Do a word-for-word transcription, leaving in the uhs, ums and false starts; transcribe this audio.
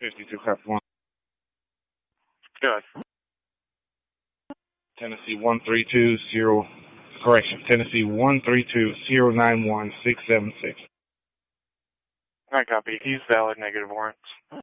fifty-two, copy one. Good. Tennessee one three two zero, correction, Tennessee one three two zero nine one six seven six. I copy. He's valid negative warrants.